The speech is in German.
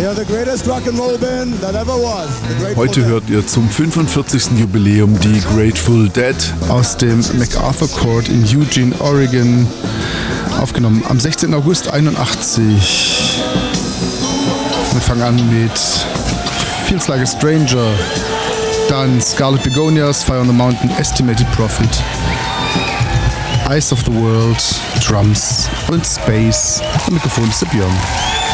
Heute hört ihr zum 45. Jubiläum die Grateful Dead aus dem MacArthur Court in Eugene, Oregon, aufgenommen am 16. August 81. Wir fangen an mit Feels Like a Stranger, dann Scarlet Begonias, Fire on the Mountain, Estimated Profit, Eyes of the World, Drums und Space. Am Mikrofon ist der Björn.